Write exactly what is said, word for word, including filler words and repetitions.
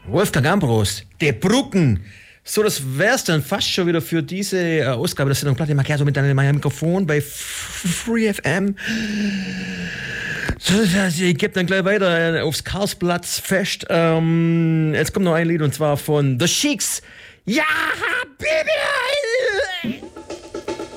Wolfgang Ambros, der Brücken. So, das wär's dann fast schon wieder für diese äh, Ausgabe der Sendung Platte Macchiato mit deinem Mikrofon bei Free F M. Ich gebe dann gleich weiter aufs Karlsplatz fest. Ähm, jetzt kommt noch ein Lied und zwar von The Sheiks. Ja, Baby!